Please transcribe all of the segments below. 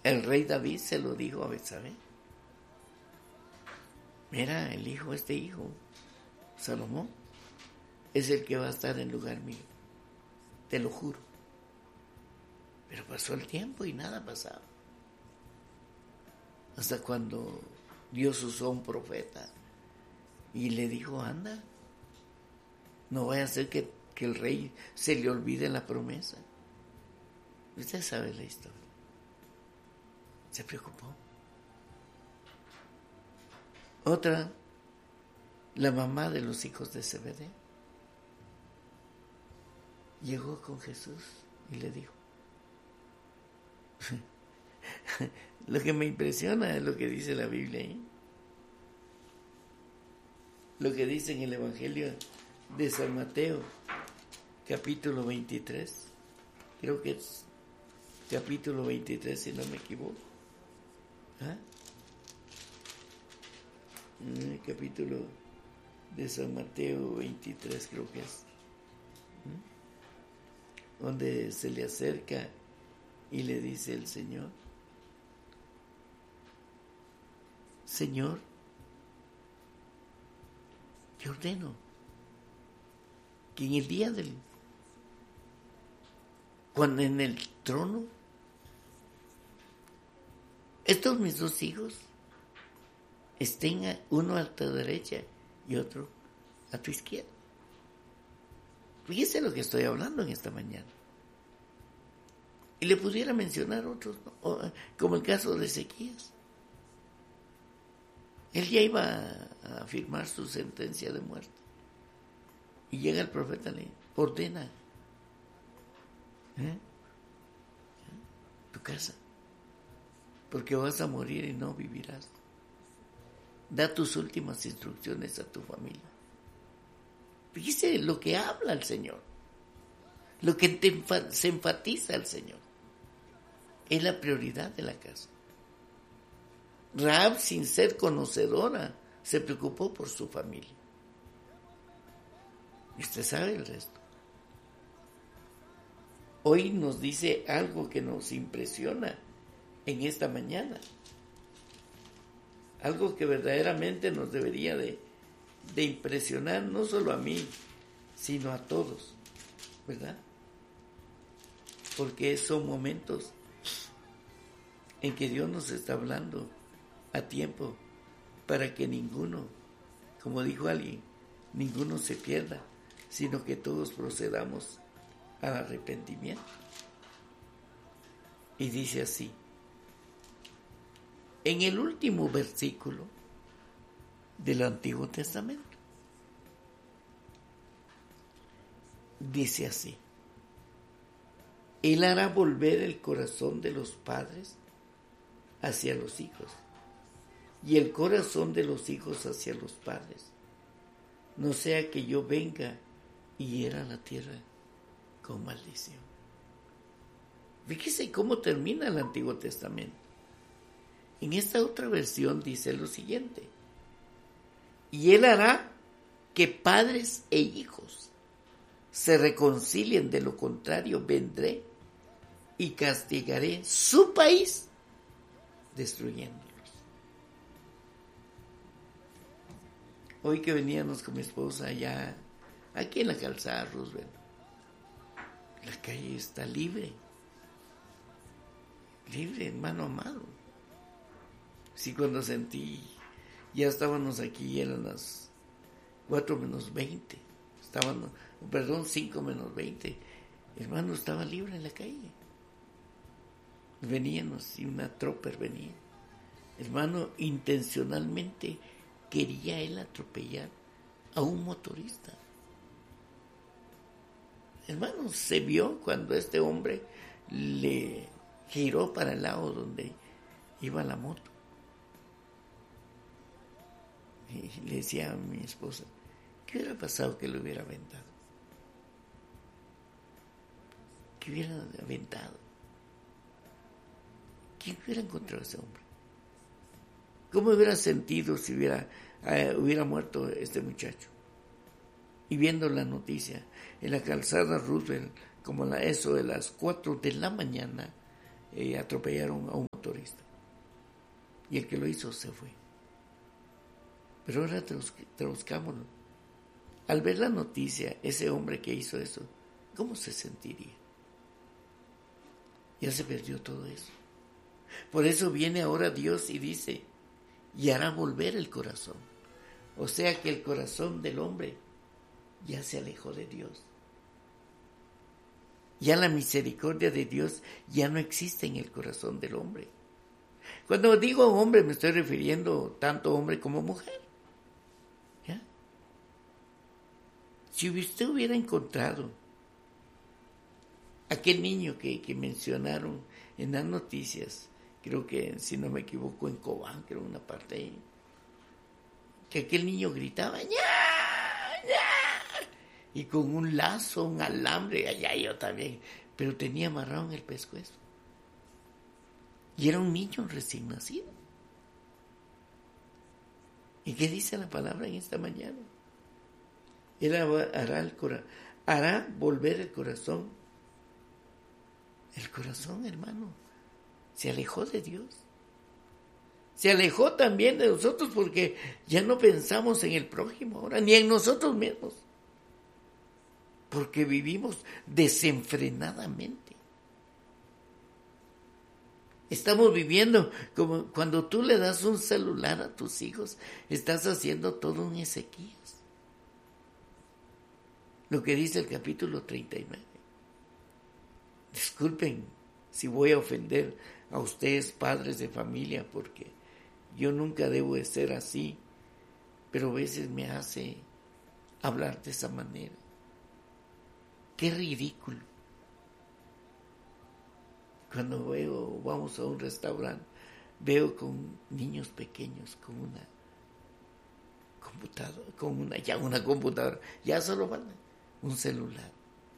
el rey David se lo dijo a Betsabé. Mira, este hijo, Salomón, es el que va a estar en lugar mío. Te lo juro. Pero pasó el tiempo y nada pasaba. Hasta cuando Dios usó a un profeta y le dijo, anda, no vaya a ser que el rey se le olvide la promesa. Usted sabe la historia. Se preocupó. Otra, la mamá de los hijos de Zebedeo, llegó con Jesús y le dijo, lo que me impresiona es lo que dice la Biblia ahí. Lo que dice en el Evangelio de San Mateo, capítulo 23. Creo que es capítulo 23, si no me equivoco. El capítulo de San Mateo 23, creo que es. Donde se le acerca y le dice el Señor, Señor, te ordeno que en el día cuando en el trono, estos mis dos hijos estén uno a tu derecha y otro a tu izquierda. Fíjese lo que estoy hablando en esta mañana. Y le pudiera mencionar otros, ¿no? Como el caso de Ezequías. Él ya iba a firmar su sentencia de muerte. Y llega el profeta y le ordena tu casa, porque vas a morir y no vivirás. Da tus últimas instrucciones a tu familia. Fíjese lo que habla el Señor, lo que se enfatiza el Señor. Es la prioridad de la casa. Rahab, sin ser conocedora, se preocupó por su familia. Y usted sabe el resto. Hoy nos dice algo que nos impresiona en esta mañana. Algo que verdaderamente nos debería de impresionar, no solo a mí, sino a todos, ¿verdad? Porque son momentos en que Dios nos está hablando a tiempo para que ninguno, como dijo alguien, ninguno se pierda, sino que todos procedamos al arrepentimiento. Y dice así, en el último versículo del Antiguo Testamento, dice así, Él hará volver el corazón de los padres hacia los hijos y el corazón de los hijos hacia los padres, no sea que yo venga y hiera la tierra con maldición. Fíjese cómo termina el Antiguo Testamento. En esta otra versión dice lo siguiente, y Él hará que padres e hijos se reconcilien, de lo contrario vendré y castigaré su país destruyéndolos. Hoy que veníamos con mi esposa allá, aquí en la calzada Roosevelt, la calle está libre, hermano amado. Sí, cuando sentí, ya estábamos aquí, eran las 4:20, 5:20, hermano, estaba libre en la calle. Veníamos y una trooper venía. Hermano, intencionalmente quería él atropellar a un motorista. Hermano, se vio cuando este hombre le giró para el lado donde iba la moto. Y le decía a mi esposa, ¿qué hubiera pasado que lo hubiera aventado? ¿Qué hubiera aventado? ¿Quién hubiera encontrado a ese hombre? ¿Cómo hubiera sentido si hubiera muerto este muchacho? Y viendo la noticia en la calzada Roosevelt, como eso de las 4 de la mañana, atropellaron a un motorista. Y el que lo hizo se fue. Pero ahora traduzcámoslo. Al ver la noticia, ese hombre que hizo eso, ¿cómo se sentiría? Ya se perdió todo eso. Por eso viene ahora Dios y dice, y hará volver el corazón. O sea que el corazón del hombre ya se alejó de Dios. Ya la misericordia de Dios ya no existe en el corazón del hombre. Cuando digo hombre me estoy refiriendo tanto hombre como mujer. ¿Ya? Si usted hubiera encontrado aquel niño que mencionaron en las noticias, creo que, si no me equivoco, en Cobán, creo una parte ahí, que aquel niño gritaba, ¡ya! ¡ya! Y con un lazo, un alambre, allá yo también, pero tenía amarrado en el pescuezo. Y era un niño recién nacido. ¿Y qué dice la palabra en esta mañana? Él hará volver el corazón. El corazón, hermano, se alejó de Dios. Se alejó también de nosotros porque ya no pensamos en el prójimo ahora, ni en nosotros mismos. Porque vivimos desenfrenadamente. Estamos viviendo como cuando tú le das un celular a tus hijos, estás haciendo todo un Ezequías. Lo que dice el capítulo 39. Disculpen si voy a ofender a ustedes, padres de familia, porque yo nunca debo de ser así, pero a veces me hace hablar de esa manera. Qué ridículo. Cuando vamos a un restaurante, veo con niños pequeños con una computadora, ya solo van un celular,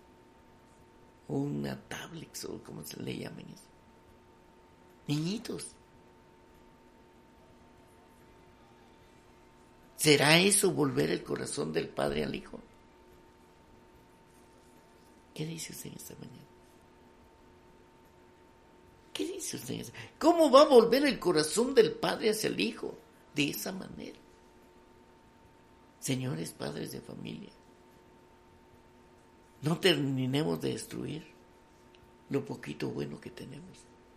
una tablet, o como se le llaman eso. Niñitos. ¿Será eso volver el corazón del padre al hijo? ¿Qué dice usted esta mañana? ¿Qué dice usted? ¿Cómo va a volver el corazón del padre hacia el hijo? De esa manera. Señores padres de familia, no terminemos de destruir lo poquito bueno que tenemos.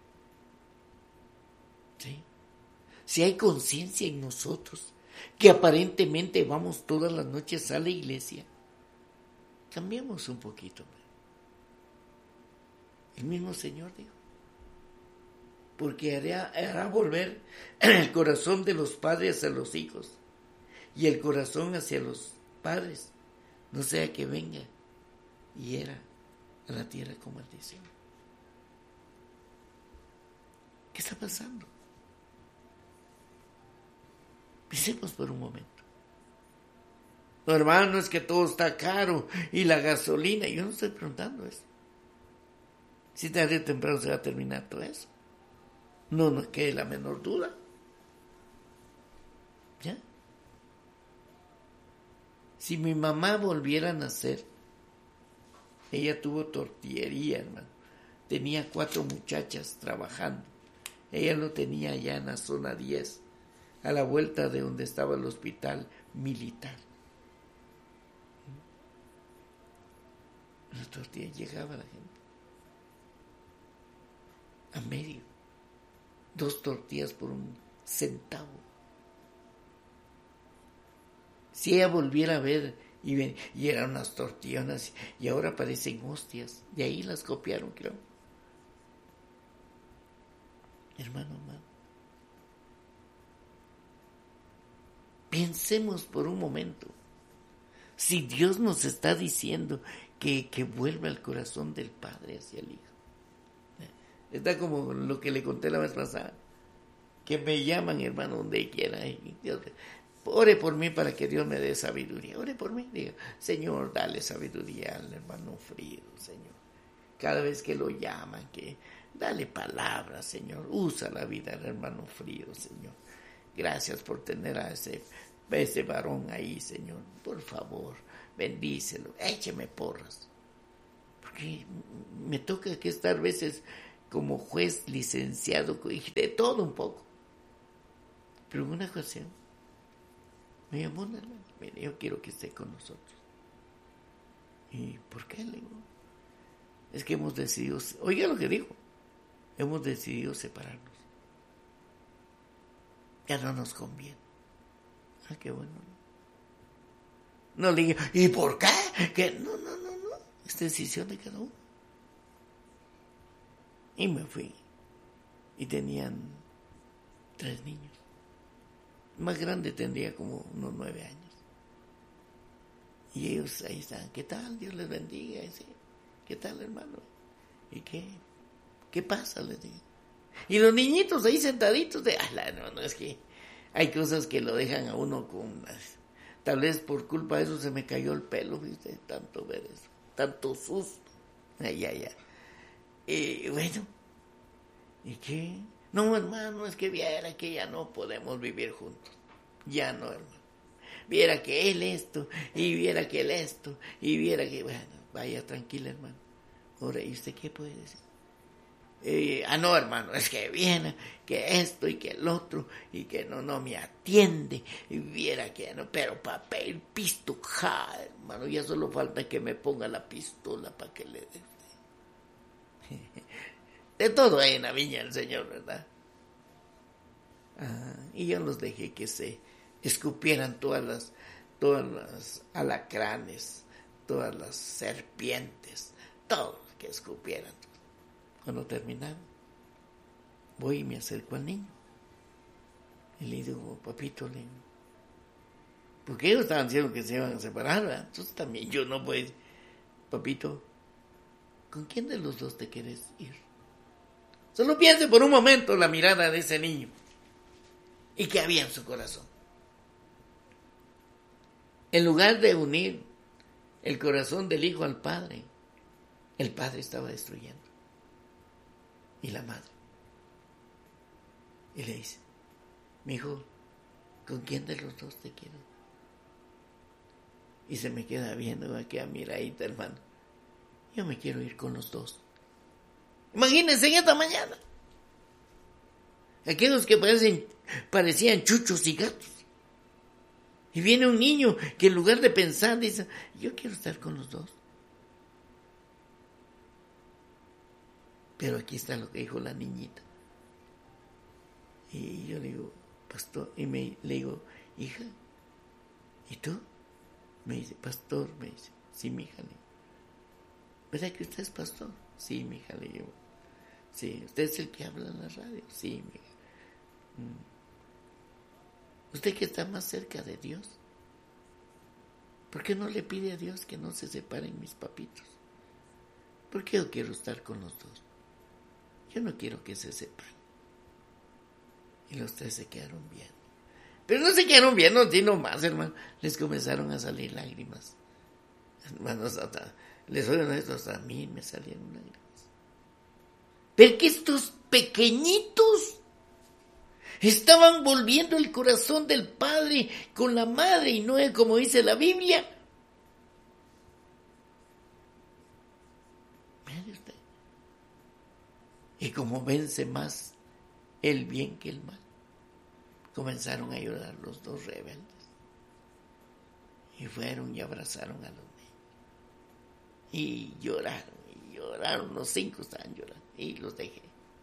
¿Sí? Si hay conciencia en nosotros, que aparentemente vamos todas las noches a la iglesia, cambiemos un poquito. El mismo Señor dijo, porque hará volver el corazón de los padres a los hijos y el corazón hacia los padres, no sea que venga y hiera a la tierra con maldición. ¿Qué está pasando? Pensemos por un momento. No, hermano, es que todo está caro y la gasolina. Yo no estoy preguntando eso. Si tarde o temprano se va a terminar todo eso. No nos quede la menor duda. ¿Ya? Si mi mamá volviera a nacer, ella tuvo tortillería, hermano. Tenía 4 muchachas trabajando. Ella lo tenía allá en la zona 10, a la vuelta de donde estaba el hospital militar. La tortilla llegaba a la gente. A medio. 2 tortillas por 1 centavo. Si ella volviera a ver y eran unas tortillonas y ahora parecen hostias, de ahí las copiaron, creo. Hermano, pensemos por un momento. Si Dios nos está diciendo que vuelva el corazón del Padre hacia el Hijo. Está como lo que le conté la vez pasada. Que me llaman, hermano, donde quiera. Dios, ore por mí para que Dios me dé sabiduría. Ore por mí. Diga, Señor, dale sabiduría al hermano Frido, Señor. Cada vez que lo llaman, que dale palabras, Señor. Usa la vida del hermano Frido, Señor. Gracias por tener a ese varón ahí, Señor. Por favor, bendícelo. Écheme porras. Porque me toca que estar a veces como juez, licenciado, de todo un poco. Pero en una ocasión me llamó una hermana, mire, yo quiero que esté con nosotros. ¿Y por qué? Le digo, es que hemos decidido, oiga lo que dijo, hemos decidido separarnos. Ya no nos conviene. Ah, qué bueno. No le dije, ¿y por qué? Que no. Es decisión de cada uno. Y me fui. Y tenían 3 niños. El más grande tendría como unos 9 años. Y ellos ahí están, ¿qué tal? Dios les bendiga. Y sí, ¿qué tal, hermano? ¿Y qué pasa? Les digo. Y los niñitos ahí sentaditos de, no, es que hay cosas que lo dejan a uno con... Tal vez por culpa de eso se me cayó el pelo, ¿viste? Tanto ver eso, tanto susto. Ay. Y bueno, ¿y qué? No, hermano, es que viera que ya no podemos vivir juntos. Ya no, hermano. Viera que él esto, y viera que él esto, y viera que... Bueno, vaya tranquila, hermano. Ahora, ¿y usted qué puede decir? No, hermano, es que viene, que esto y que el otro, y que no me atiende, y viera que no, pero papel, pisto, hermano, ya solo falta que me ponga la pistola para que le dé. De todo hay en la viña del Señor, ¿verdad? Y yo los dejé que se escupieran todas las alacranes, todas las serpientes, todo que escupieran. Cuando terminaron, voy y me acerco al niño. Y le digo, papito, le digo, porque ellos estaban diciendo que se iban a separar, ¿verdad? Entonces también yo no puedo decir, papito, ¿con quién de los dos te quieres ir? Solo piense por un momento la mirada de ese niño y qué había en su corazón. En lugar de unir el corazón del hijo al padre, el padre estaba destruyendo. Y la madre. Y le dice, mi hijo, ¿con quién de los dos te quieres? Y se me queda viendo aquella miradita, hermano. Yo me quiero ir con los dos. Imagínense en esta mañana. Aquellos que parecían chuchos y gatos. Y viene un niño que en lugar de pensar dice, yo quiero estar con los dos. Pero aquí está lo que dijo la niñita. Y yo le digo, pastor, y le digo, hija, ¿y tú? Me dice, pastor, me dice, sí, mi hija. Le digo, ¿verdad que usted es pastor? Sí, mi hija, le digo. Sí, ¿usted es el que habla en la radio? Sí, mi hija. ¿Usted que está más cerca de Dios? ¿Por qué no le pide a Dios que no se separen mis papitos? ¿Por qué yo quiero estar con los dos? Yo no quiero que se separen. Y los 3 se quedaron viendo. Pero no se quedaron viendo, sino más, hermano. Les comenzaron a salir lágrimas. Hermanos, les oigo esto, hasta a mí me salieron lágrimas. Pero que estos pequeñitos estaban volviendo el corazón del padre con la madre y no es como dice la Biblia. Mire usted. Y como vence más el bien que el mal, comenzaron a llorar los 2 rebeldes. Y fueron y abrazaron a los niños. Y lloraron, los 5 estaban llorando. Y los dejé.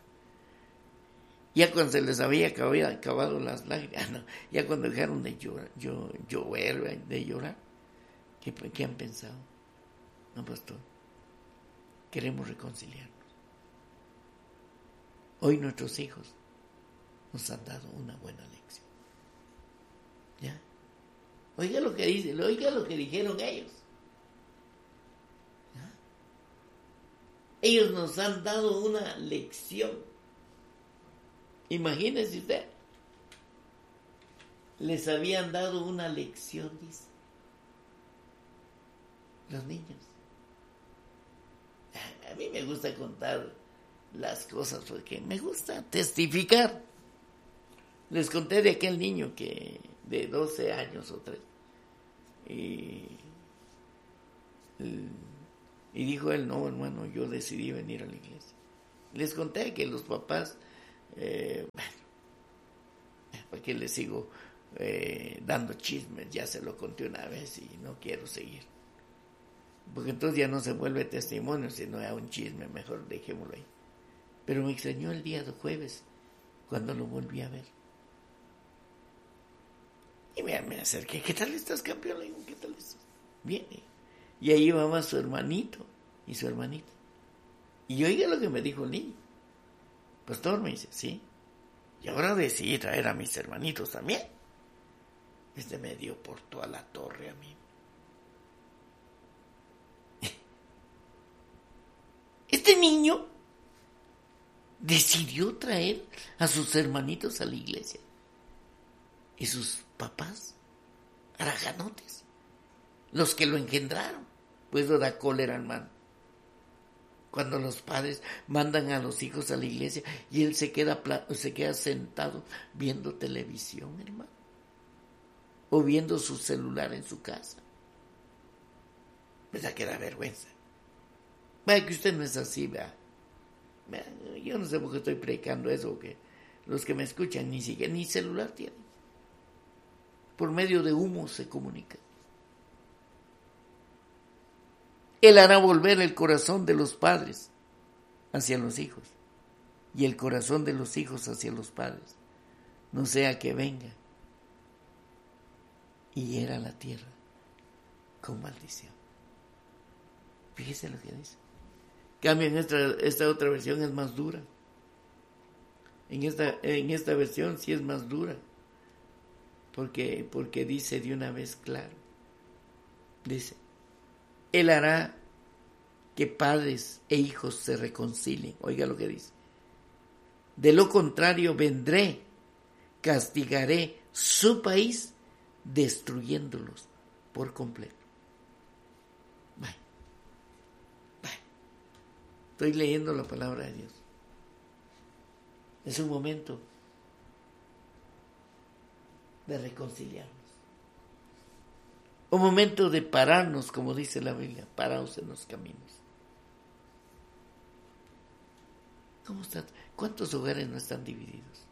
Ya cuando se les había acabado las lágrimas, ya cuando dejaron de llorar, ¿qué han pensado? No, pastor, queremos reconciliarnos. Hoy nuestros hijos nos han dado una buena lección. ¿Ya? Oiga lo que dice, oiga lo que dijeron ellos. ¿Ya? Ellos nos han dado una lección. Imagínese usted. Les habían dado una lección, dice. Los niños. A mí me gusta contar las cosas porque me gusta testificar. Les conté de aquel niño que de 12 años o 3 y dijo él, no, hermano, yo decidí venir a la iglesia. Les conté que los papás, ¿para qué les sigo dando chismes? Ya se lo conté una vez y no quiero seguir. Porque entonces ya no se vuelve testimonio, sino a un chisme, mejor dejémoslo ahí. Pero me extrañó el día de jueves, cuando lo volví a ver. Y me acerqué, ¿qué tal estás, campeón? Le digo, ¿qué tal estás? Bien. Y ahí iba su hermanito y su hermanita. Y oiga lo que me dijo el niño. Pastor, me dice, sí. Y ahora decidí traer a mis hermanitos también. Me dio por toda la torre a mí. Este niño decidió traer a sus hermanitos a la iglesia. Y sus papás, haraganotes, los que lo engendraron, pues lo da cólera, hermano. Cuando los padres mandan a los hijos a la iglesia y él se queda sentado viendo televisión, hermano, o viendo su celular en su casa. ¿Verdad que da vergüenza? Vaya que usted no es así, vea. Yo no sé por qué estoy predicando eso, que los que me escuchan ni siquiera ni celular tienen. Por medio de humo se comunica. Él hará volver el corazón de los padres hacia los hijos y el corazón de los hijos hacia los padres, no sea que venga y hiera la tierra con maldición. Fíjese lo que dice. Cambio, en esta otra versión es más dura. En esta versión sí es más dura. Porque dice de una vez claro. Dice, Él hará que padres e hijos se reconcilien. Oiga lo que dice. De lo contrario vendré, castigaré su país, destruyéndolos por completo. Bye. Estoy leyendo la palabra de Dios. Es un momento de reconciliarnos. Un momento de pararnos, como dice la Biblia, paraos en los caminos. ¿Cómo está? ¿Cuántos hogares no están divididos?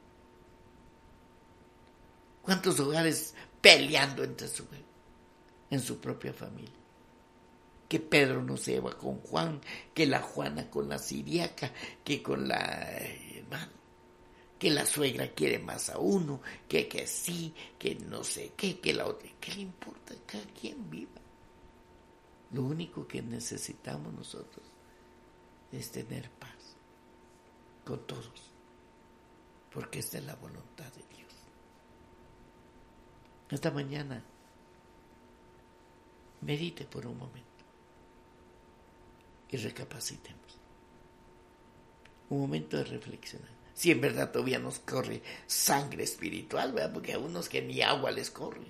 ¿Cuántos hogares peleando en su propia familia? Que Pedro no se lleva con Juan, que la Juana con la siriaca, que con la hermana, que la suegra quiere más a uno, que sí, que no sé qué, que la otra. ¿Qué le importa? Cada quien viva. Lo único que necesitamos nosotros es tener paz con todos, porque esta es la voluntad de Dios. Esta mañana medite por un momento y recapacitemos. Un momento de reflexionar. Si en verdad todavía nos corre sangre espiritual, ¿verdad? Porque a unos que ni agua les corre.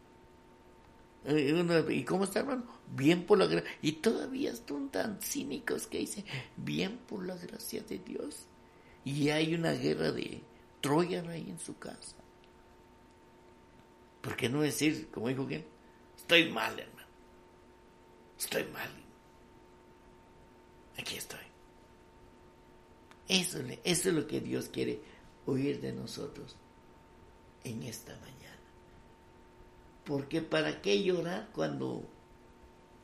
¿Y cómo está, hermano? Bien por la gracia. Y todavía están tan cínicos que dicen, bien por la gracia de Dios. Y hay una guerra de Troya ahí en su casa. ¿Por qué no decir, como dijo que estoy mal, hermano? Estoy mal. Aquí estoy. Eso es lo que Dios quiere oír de nosotros en esta mañana. Porque ¿para qué llorar cuando